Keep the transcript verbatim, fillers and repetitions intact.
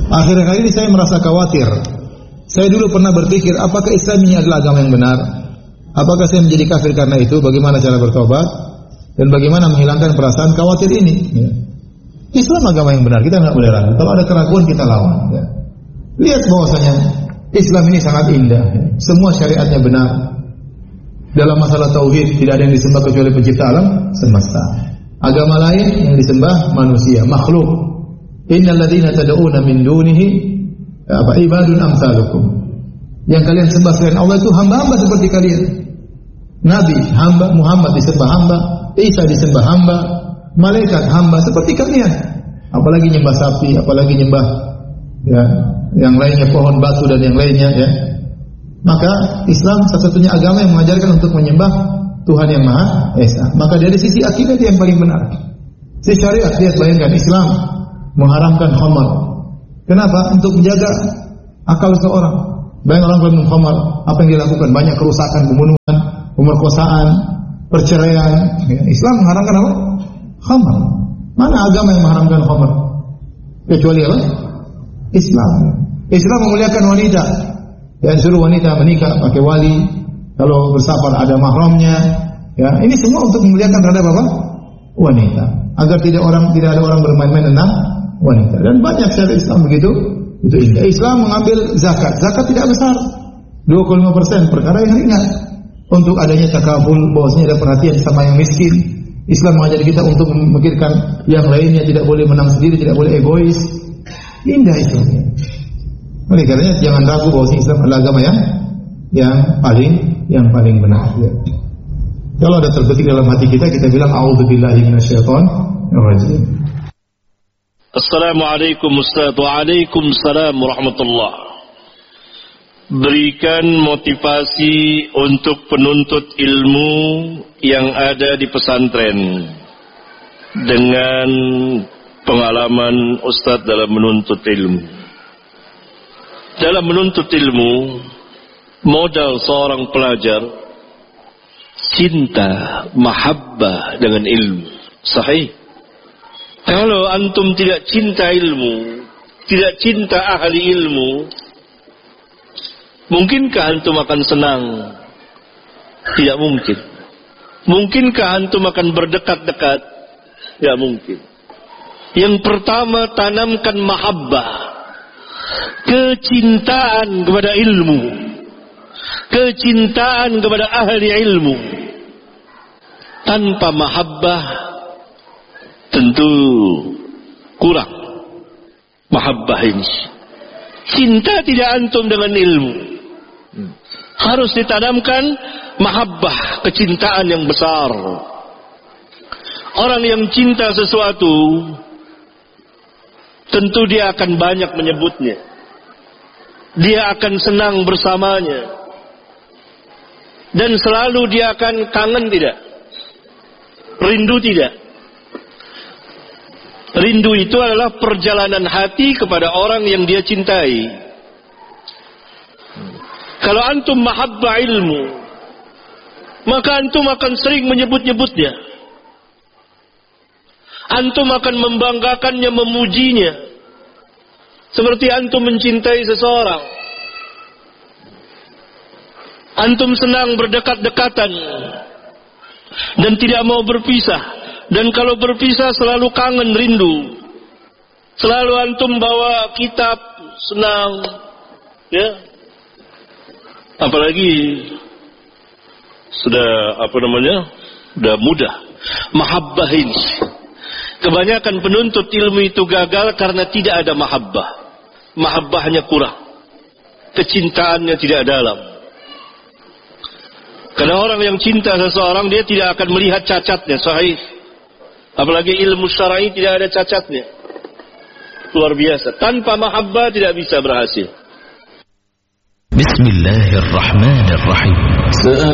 Akhir-akhir ini saya merasa khawatir. Saya dulu pernah berpikir, apakah Islam ini adalah agama yang benar? Apakah saya menjadi kafir karena itu? Bagaimana cara bertobat? Dan bagaimana menghilangkan perasaan khawatir ini? Ya. Islam agama yang benar, kita nggak boleh ragu. Kalau ada keraguan kita lawan. Ya. Lihat bahwasanya Islam ini sangat indah. Ya. Semua syariatnya benar. Dalam masalah tauhid tidak ada yang disembah kecuali pencipta alam semesta. Agama lain yang disembah manusia, makhluk. Innal ladzina tad'una min dunihi apa ibadun amsalukum. Yang kalian sembah selain Allah itu hamba-hamba seperti kalian. Nabi hamba, Muhammad disembah hamba, Isa disembah hamba, malaikat hamba seperti kalian. Apalagi nyembah sapi, apalagi nyembah ya, yang lainnya pohon, batu dan yang lainnya ya. Maka Islam satu-satunya agama yang mengajarkan untuk menyembah Tuhan yang Maha Esa. Maka dari sisi akidah dia yang paling benar. Sisi syariat, lihat bayangkan Islam mengharamkan khamar. Kenapa? Untuk menjaga akal seorang. Banyak orang minum khamar, apa yang dilakukan? Banyak kerusakan, pembunuhan, pemerkosaan, perceraian. Islam mengharamkan apa? Khamar. Mana agama yang mengharamkan khamar? Kecuali apa? Islam. Islam memuliakan wanita. Dan suruh wanita menikah pakai wali. Kalau bersafar ada mahramnya. Ya, ini semua untuk memuliakan terhadap apa? Wanita. Agar tidak orang tidak ada orang bermain-main tentang wanita. Dan banyak syariat Islam begitu. Itu indah. Islam mengambil zakat. Zakat tidak besar. dua puluh lima persen perkara yang ringan. Untuk adanya takabul, bahwasanya ada perhatian sama yang miskin. Islam mengajar kita untuk memikirkan yang lainnya, tidak boleh menang sendiri, tidak boleh egois. Indah itu. Oleh karenanya jangan ragu bahwa Islam adalah agama yang yang paling yang paling benar. Ya. Kalau ada terbetik dalam hati kita, kita bilang a'udzubillahi minasyaitonir rajim. Assalamualaikum Ustaz. Waalaikumsalam warahmatullahi. Berikan motivasi untuk penuntut ilmu yang ada di pesantren dengan pengalaman Ustaz dalam menuntut ilmu. Dalam menuntut ilmu, modal seorang pelajar cinta, mahabbah dengan ilmu. Sahih. Kalau antum tidak cinta ilmu, tidak cinta ahli ilmu, mungkinkah antum akan senang? Tidak mungkin. Mungkinkah antum akan berdekat-dekat? Tidak mungkin. Yang pertama, tanamkan mahabbah, kecintaan kepada ilmu, kecintaan kepada ahli ilmu. Tanpa mahabbah tentu kurang mahabbah ini. Cinta tidak antum dengan ilmu. Harus ditanamkan mahabbah, kecintaan yang besar. Orang yang cinta sesuatu tentu dia akan banyak menyebutnya. Dia akan senang bersamanya. Dan selalu dia akan kangen tidak? Rindu tidak? Rindu itu adalah perjalanan hati kepada orang yang dia cintai. Kalau antum mahabbah ilmu, maka antum akan sering menyebut-nyebutnya. Antum akan membanggakannya, memujinya. Seperti antum mencintai seseorang. Antum senang berdekat-dekatan dan tidak mau berpisah. Dan kalau berpisah selalu kangen, rindu. Selalu antum bawa kitab, senang. Ya. Apalagi sudah apa namanya? Sudah mudah. Mahabbah ini. Kebanyakan penuntut ilmu itu gagal karena tidak ada mahabbah. Mahabbahnya kurang. Kecintaannya tidak dalam. Karena orang yang cinta seseorang, dia tidak akan melihat cacatnya. Sahih. Apalagi ilmu syar'i tidak ada cacatnya. Luar biasa. Tanpa mahabbah tidak bisa berhasil. Bismillahirrahmanirrahim.